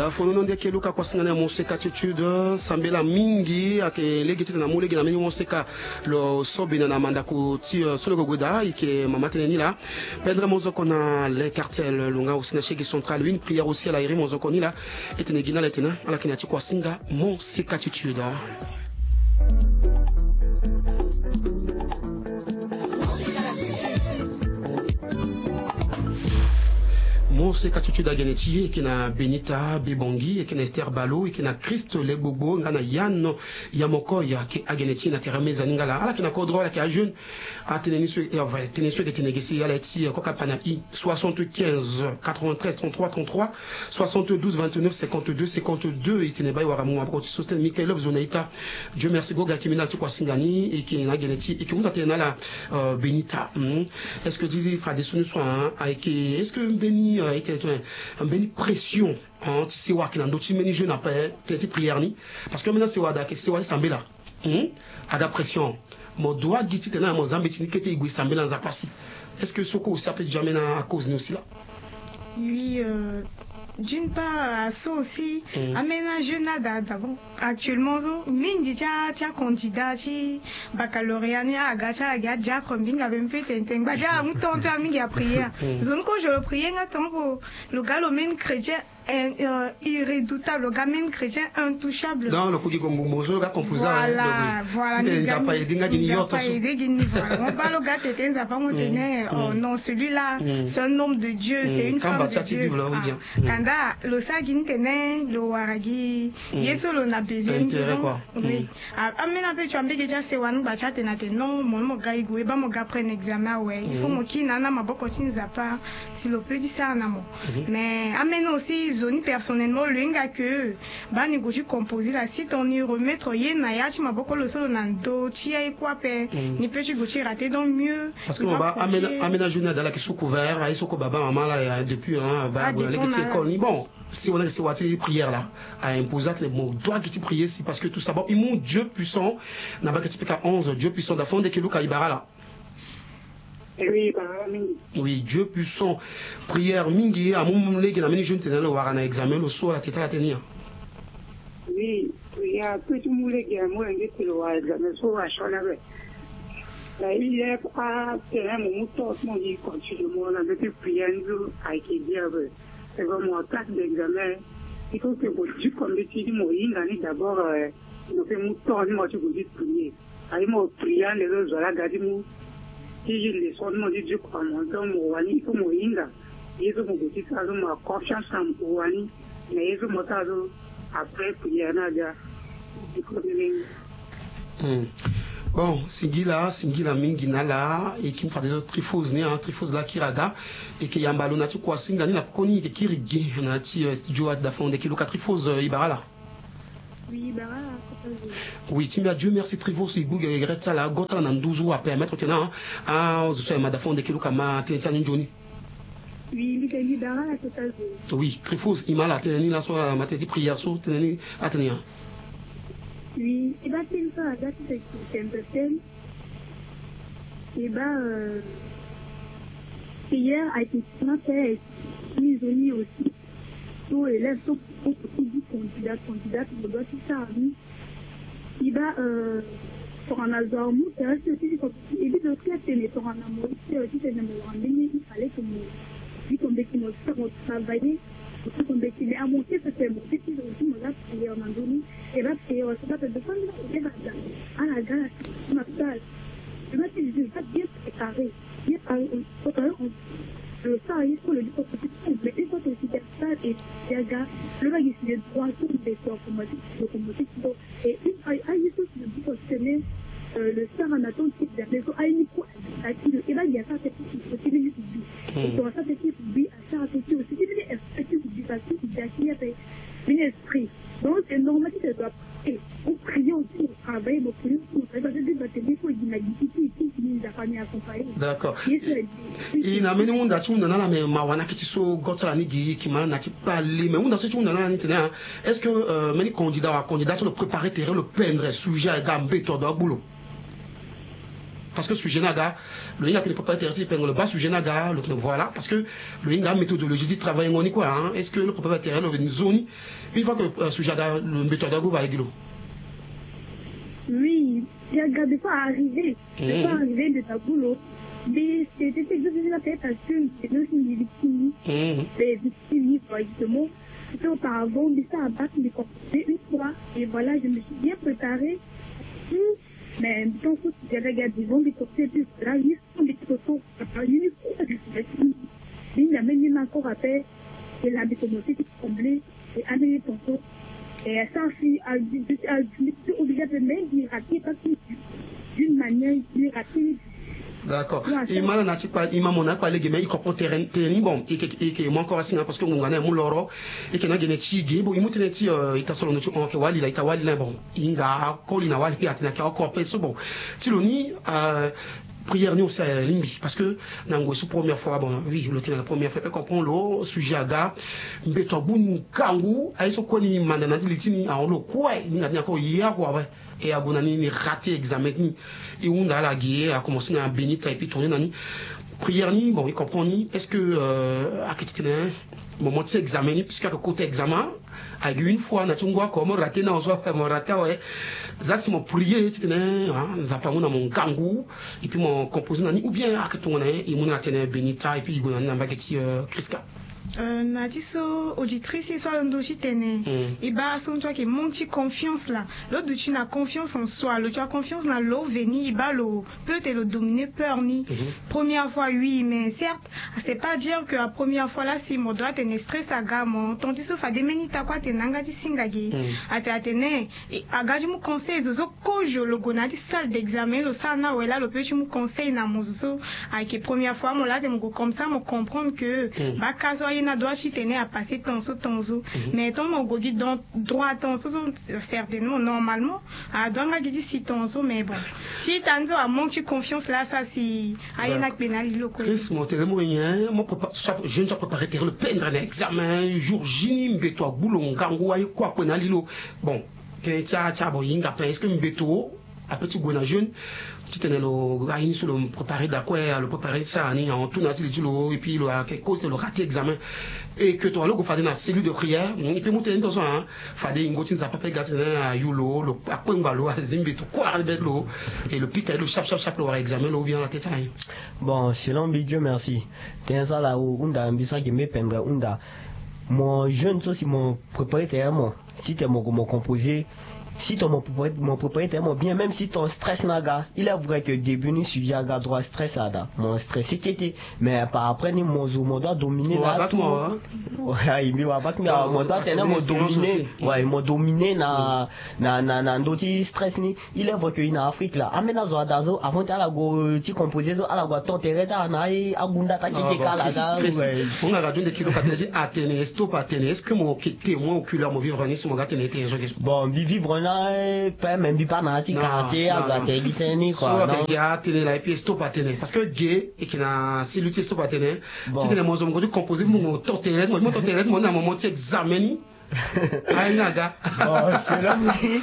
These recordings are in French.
fono ndeke luka kwa singana moseka attitude sambela mingi ake legete na molege na mini moseka lo sobina na manda ku ti solo gogoda ike mama teneni la pendre mozoko na les cartels lunga aussi na cheki central une prière aussi à la iri mozoko ni la etene gina la tena ala kinati kwa singa moseka attitude. Mose katitude ageneti et qui na Benita Bebongi et qui na Esther Balo et qui na Christ Legogo ngana Yann Yamokoya qui ageneti na terrameza ngala ala qui na kodro ala qui a jeune a teneniswe de tenegesi ala ti kokapana i 75 93 33 33 72 29 52 52 et teneba waramu abro ti sosten Michael Zonaita Dieu merci goga qui mina ti kwa singani et qui na ageneti et qui monta tena la Benita est-ce que tu fa des sonu soit est-ce que Beni était un béni pression en si wa qui n'en meni jeune après t'es prière ni parce que maintenant c'est wa da que c'est wa sambela aga pression mo doit giti tena mo zambeti ni kete igui sambela nza pasi est-ce que soko aussi appelle jamais à cause nous aussi là oui d'une part à ça aussi aménagé nada d'abord actuellement mingi tia candidat ci baccalauréat ni agacha aga ja combine avec peu tenteng ba ja mouton tia mingi a prière zone ko je le prier ngaton pour le galomène chrétien irrédoutable, le gamin chrétien intouchable. Non, le coup du Congo, le gars composant. Voilà, on parle le gars t'étais pas monté. Non, celui-là, c'est un homme de Dieu, c'est une femme de Dieu. Kanda, le sagin tenait, le waragi, yeso le n'a besoin. Oui. Amena pe tu as mbege ja sewan bacha tenate non, mon gars igwe ba mon gars prenne examen ouais. Il faut mon qui nana ma boko tinzapa si le peut dire ça en amont. Mais amena aussi zone personnellement l'unga que ba négocie composer la site on y remettre yena ya tu ma beaucoup le solo nando ti ai quoi pe ni peux tu goûter rater donc mieux parce que on va aménager dans la qui sous couvert ai soko baba maman là depuis ba les petits écoles ni bon si on a ces watts prière là à imposer les mots doit que tu prier si parce que tout ça bon il mon Dieu puissant n'a pas que tu peux 11 Dieu puissant d'afond de que Luka ibara là. Oui, Dieu puissant. Prière mingi à mon légui na meni jeune tenel wara na examen le soir la tête la tenir. Oui, il y a petit moulé qui a moins de le wara examen so wa shona be. Là il est pas terrain mon mouton mon dit continue mon na depuis prière nous a qui dire c'est vraiment tâche d'examen. Il faut que vous dites comme des petits moyens d'abord nous fait mouton moi tu vous dites prier. Aïe moi prière les autres la garder mou si les sonnements de Dieu comme dans mon wani comme moyinga yezo mo goti ça ma confiance en wani mais yezo mo ta après prière na dia bon singila mingi nala et qui me fait des trifose là kiraga et qui yambalo na tu kwa singa ni na koni ke kirigi na ti studio da fond de kiloka trifose ibarala. Oui, bah oui, Timbia, Dieu merci Trivos, il bouge et regrette ça là, Gotan en 12 jours à permettre maintenant, ah, je sais, madame de Kilokama, Ténétian Johnny. Oui, il la totale. Oui, Trifos, il m'a la Ténéni la soirée, ma tête prière sur Ténéni à tenir. Oui, et bah, c'est ça, là, c'est un peu tel. Et bah, hier a été fait, mis aussi. Tous les élèves sont beaucoup de candidats, on doit tout ça à lui. Il va pour un algorithme, c'est resté aussi comme il dit d'autres cas, mais pour un amour, c'est aussi un amour. Il fallait que nous, comme des qui nous font travailler, comme des qui les a monté, c'était mon petit aussi, on a prié en Andonie, et là, c'est pas de quoi, il va à la gare, ma salle. Je vais te dire, ça bien préparé, le ça, il faut le dire, mais il faut aussi faire ça, et il y a le gars, il se dit, trois tours des sorts, et il faut se dire, le star en attente, c'est la maison, et là, il y a ça, c'est aussi les publics. Et pour ça, c'est qui publie, à ça, c'est aussi les effectifs du passé, qui a fait un esprit. Donc, c'est normal que ça doit prier. On prie aussi, on travaille, on prie, on travaille, parce que il faut une difficulté, il a pas mis à accompagner. D'accord. Et na meni wunda tu nana mais mawana ki so gotala ni gi ki mal na ti parler mais wunda so tu nana ni tena est-ce que meni candidat sur le préparer terrain le peindre sujet à gambe to do boulot parce que sujet naga le inga qui ne peut pas être le bas sujet naga le voilà parce que le inga méthodologie du travail on y quoi hein? Est-ce que le propriétaire le une zone une fois que sujet naga le méthode va éguilo? Oui, j'ai regardé pas arriver de ta boulot. Mais c'était juste la tête parce que c'est aussi une victime. C'est victime, justement. C'était auparavant, mais ça a battu mes composés une fois. Et voilà, je me suis bien préparée. Mais tant que j'ai regardé, bon, les composés, là, ils sont des photos. Il y a même encore à faire. Et la méthodologie qui semblait, et amener ton corps. Et ça, je suis obligée de même dire rater parce que d'une manière plus rapide. D'accord. Et mal n'a pas, il m'a mon pas les gamins, il comprend terrain bon, et que moi encore assis parce que mon gars mon loro et que n'a gagné tigé, bon, il m'a tenu il t'a solo notre on wali la ita wali là bon, inga kolina wali ya tena encore peso bon. Tiloni prière nous c'est limbi parce que nango sous première fois bon oui le la première fois comprend le sujet aga mbeto buni kangu aiso koni mandana litini a on le quoi ni na ko ya quoi et à Gonani ni raté examen ni et on a la guerre a commencé à bénir et puis tourner nani prière ni bon il comprend ni est-ce que à kitine moment de examen ni puisque côté examen a une fois na tungwa comme raté na on soit comme raté ouais ça c'est mon prière kitine hein ça pas mon gangu et puis mon composé nani ou bien à que tourner et mon a tenu bénita et puis Gonani na bageti Kriska Nadiso auditrice soit l'endochi tene et bah son toi qui monte confiance là l'autre tu n'as confiance en soi l'autre tu as confiance dans l'eau veni bah l'eau peut-être le dominer peur ni première fois oui mais certes c'est pas dire que la première fois là si mon doigt te stress à gamme tandis que fa des minutes à quoi te nanga di singagi à te atene et agaji mon conseil zo kojo le gonadi salle d'examen le sana ou là le petit mon conseil na mozo avec première fois mon là de mon comme ça me comprendre que bah caso na doit chiter à passer tonzo mais ton mon gogi dans droit tonzo certainement normalement à donga gidi si tonzo mais bon si tanzo a manque confiance là ça si ayena pénal loko Chris mon tellement rien mon je ne suis préparé le peindre un examen jour jini mbeto boulon ngangu ay quoi pénal lilo bon tia bon yinga est-ce que mbeto a petit gona jeune tu tenais le aïni sur le préparer d'accord le préparer ça ni en tout naturel et puis le quelque cause le raté examen et que toi le go faire dans cellule de prière et puis monter dans ça faire des ingoti ça pas gâter à yulo le akwengbalo azimbi tout quoi bello et le pic le chap le examen le bien la tête bon selon Dieu merci t'es ça là où on a ambisa qui me pendra unda mon jeune aussi mon préparer moi si t'es mon composé si ton mon propriétaire mon bien même si ton stress naga il est vrai que début ni sujet aga droit stress ada mon stress était mais par après ni mon doit dominer là tout ouais il va battre mon doit tenir mon dominer ouais mon dominer na d'autres stress ni il est vrai que en Afrique là amena zo adazo avant à la go ti composé à la go tonterre da na agunda ta ki kala da ouais on a radio de kilo katezi atene stop atene est-ce que mon témoin oculaire mon vivre ni sur mon gars tenait bon vivre pas même pas dans un quartier à la télé quoi non gars télé là et puis stop à télé parce que gay et qui n'a si lutter stop à télé si les mots ont composé mon tonterre mon à moment examiner ah naga c'est là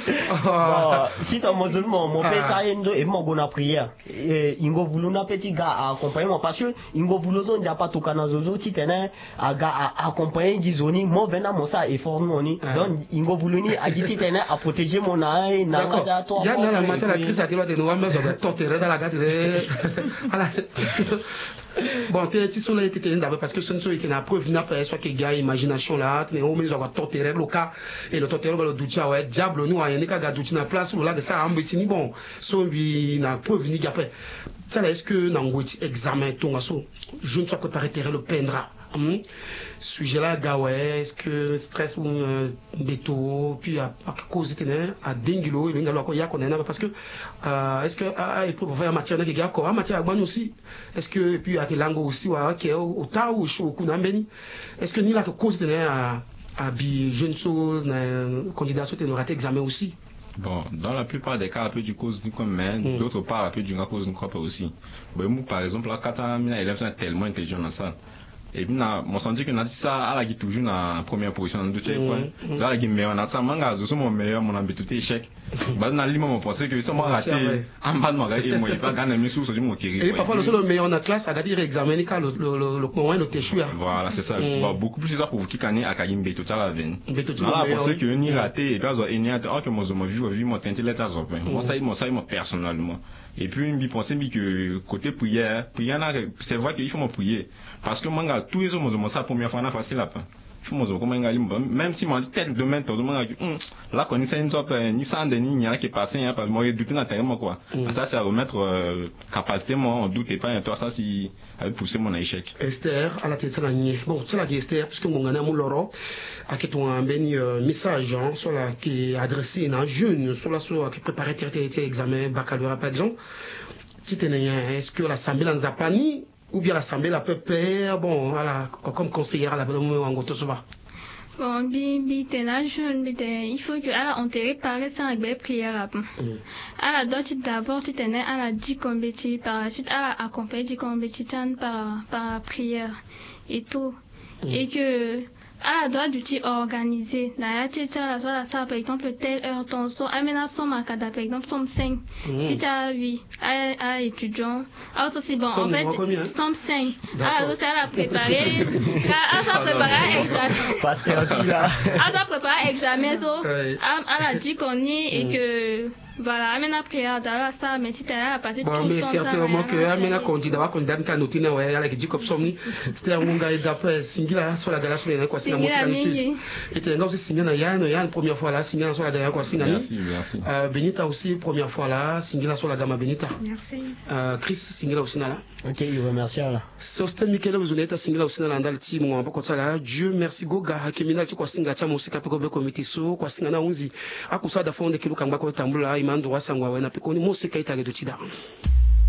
si ton mon père ça et mon gona prière ingo voulu na petit gars accompagner moi parce que ingo voulu on n'a pas tout kana zozo ti tene aga accompagner gizoni mo vena mo ça effort noni donc ingo voulu ni a dit tene à protéger mon âme na ga toi il y a dans la matière la crise à dire de nous mais on va torturer dans la gâte voilà bon t'es si sur là qui t'es d'abord parce que ce ne sont qui n'a preuve n'a pas soit que gars imagination là t'es au mais on va torturer le cas et le torturer le doucha ouais diable nous a y'a ka ga doucha na place là que ça ambiti ni bon so bi na preuve ni gapé ça là est-ce que n'angoti examen ton asso je ne sois préparé terre le peindra sujet là gars ouais est-ce que stress ou béto puis à cause tenait à dingilo il ngalo ko ya ko na parce que est-ce que il peut faire matière na gars ko matière agban aussi est-ce que et puis à lango aussi wa que au ta ou chaud kuna mbeni est-ce que ni là que cause tenait à bi jeune so na candidat so tenait raté examen aussi. Bon, dans la plupart des cas, un peu du cause du commun, d'autre part, un peu du cause du corps aussi. Bon, par exemple, là, quand un élève est tellement intelligent dans ça, et puis mon senti que ça à la qui toujours na première position dans tout quoi là la qui meilleur na ça manga zo mon meilleur mon ambi tout échec bah na li mon penser que ça m'a raté en bas de moi et moi pas gagner mes sous sur mon kiri et parfois le seul meilleur na classe a gagné examen car le moment le téchu voilà c'est ça beaucoup plus ça pour vous qui connaît à Kayimbe tout ça la veine là penser que ni raté et puis ça et ni à que moi vu mon intellect à ça moi personnellement et puis il pensait que côté prière c'est vrai qu'il faut me prier parce que moi tous les hommes ça première fois na facile là même si mon tête demain tout le monde là qu'on essaie une sorte ni sans ni rien qui passe parce que moi douter naturellement quoi ça c'est à remettre capacité moi on doute pas toi ça si avait poussé mon échec Esther à la tête là bon c'est la Esther parce que mon gana mon loro à qui ton message sur la qui est adressé à un jeune sur la qui préparait examen baccalauréat par exemple est-ce que l'assemblée en Zapani ou bien l'assemblée la peut plaire bon voilà comme conseillère à la en Gotosoba. Bon il faut que à la enterrer parler sans la prière à la dot d'abord tu tenais à la dit compétit par la suite à la accompagner du compétition par la prière et tout et que à la droite du type organisé la ça par exemple telle heure ton son amena son marcada par exemple somme 5 tu as 8 à étudiant alors aussi bon en fait somme 5 alors ça la préparer à ça préparer examen so à la dit qu'on y et que voilà amena prière dans ça mais tu t'es là passer tout bon mais certainement que amena candidat qu'on donne canotina ouais avec dit comme somni c'était un gars d'après singila sur la gala sur les quoi c'est la musique et tu as aussi signé na Yann première fois là signé sur la gala quoi signé merci Benita aussi première fois là singila sur la gamme Benita merci Chris singila aussi là OK je vous remercie là Sosten Michael vous êtes singila aussi là dans le team on va comme là Dieu merci goga hakimina tu quoi singa cha musika pe ko comité so kwa singa na unzi akusada fonde kiluka ngako tambula imando wasangwa wena pe ko ni musika itagedo chida